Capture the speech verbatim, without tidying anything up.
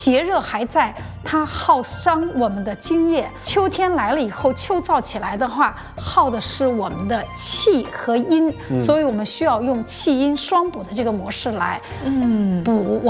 节热还在，它耗伤我们的津液。秋天来了以后，秋燥起来的话，耗的是我们的气和阴，嗯、所以我们需要用气阴双补的这个模式来，嗯，补我。